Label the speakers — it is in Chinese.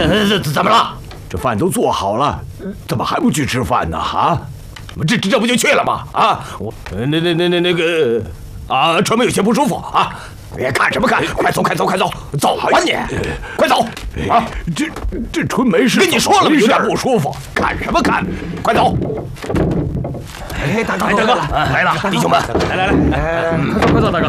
Speaker 1: 怎么了？
Speaker 2: 这饭都做好了，怎么还不去吃饭呢？啊，这不就去了吗？啊，我那个啊，川妹有些不舒服啊。别看什么看，快走，走吧你，快走啊！这春梅是跟你说了，有点不舒服，看什么看？快走！
Speaker 1: 哎，大哥来了，弟兄们，来，快走，大哥。